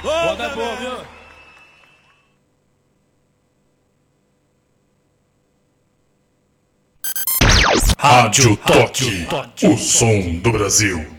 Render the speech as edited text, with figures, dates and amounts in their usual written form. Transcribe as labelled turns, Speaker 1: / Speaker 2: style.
Speaker 1: Roda boa, viu?
Speaker 2: Rádio Toque, o som do Brasil.